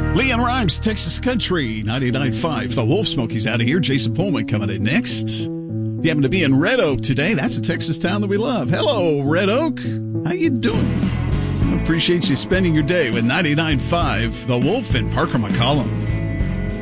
Leon Rhymes, Texas Country, 99.5. The Wolf Smokies out of here. Jason Pullman coming in next. If you happen to be in Red Oak today, that's a Texas town that we love. Hello, Red Oak. How you doing? I appreciate you spending your day with 99.5 The Wolf and Parker McCollum.